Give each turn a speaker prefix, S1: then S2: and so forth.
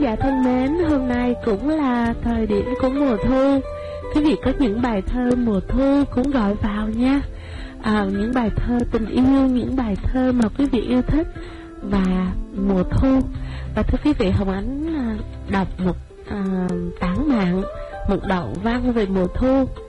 S1: giả thân mến, hôm nay cũng là thời điểm của mùa thu. Quý vị có những bài thơ mùa thu cũng gọi vào nha. Những bài thơ tình yêu, những bài thơ mà quý vị yêu thích và mùa thu. Và thưa quý vị, Hồng Ánh đọc một tản mạn, một đoạn văn về mùa thu.